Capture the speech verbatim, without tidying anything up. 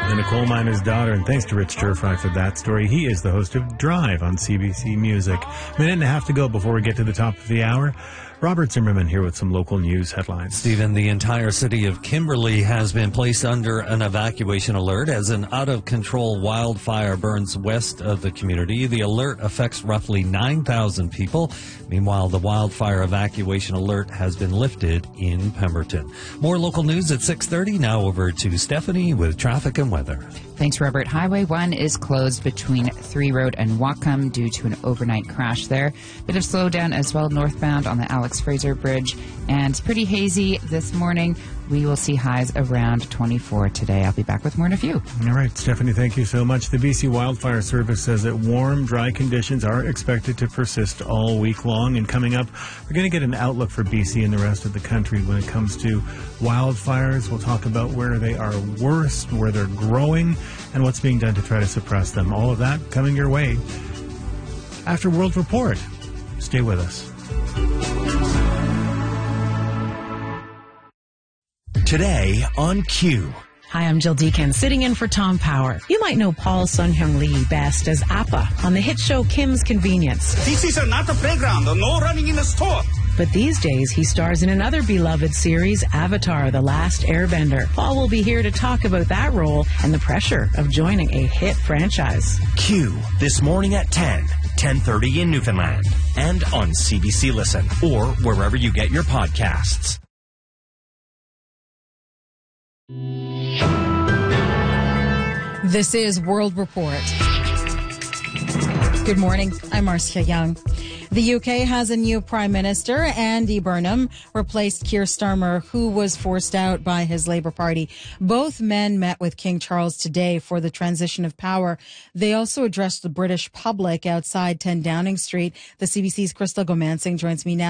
and a coal miner's daughter, and thanks to Rich Turfry for that story. He is the host of Drive on C B C Music. A minute and a half to go before we get to the top of the hour. Robert Zimmerman here with some local news headlines. Stephen, the entire city of Kimberley has been placed under an evacuation alert as an out-of-control wildfire burns west of the community. The alert affects roughly nine thousand people. Meanwhile, the wildfire evacuation alert has been lifted in Pemberton. More local news at six thirty. Now over to Stephanie with traffic and weather. Thanks, Robert. Highway one is closed between Three Road and Whatcom due to an overnight crash there. Bit of slowdown as well northbound on the Alex Fraser Bridge, and pretty hazy this morning. We will see highs around twenty-four today. I'll be back with more in a few. All right, Stephanie, thank you so much. The B C Wildfire Service says that warm, dry conditions are expected to persist all week long. And coming up, we're going to get an outlook for B C and the rest of the country when it comes to wildfires. We'll talk about where they are worst, where they're growing, and what's being done to try to suppress them. All of that coming your way after World Report. Stay with us. Today on Q. Hi, I'm Jill Deacon, sitting in for Tom Power. You might know Paul Sun-Hyung Lee best as Appa on the hit show Kim's Convenience. This is not a playground, no running in the store. But these days, he stars in another beloved series, Avatar: The Last Airbender. Paul will be here to talk about that role and the pressure of joining a hit franchise. Q, this morning at ten, ten thirty in Newfoundland, and on C B C Listen, or wherever you get your podcasts. This is World Report. Good morning. I'm Marcia Young. The U K has a new Prime Minister. Andy Burnham replaced Keir Starmer, who was forced out by his Labour Party. Both men met with King Charles today for the transition of power. They also addressed the British public outside ten Downing Street. The C B C's Crystal Gomansing joins me now.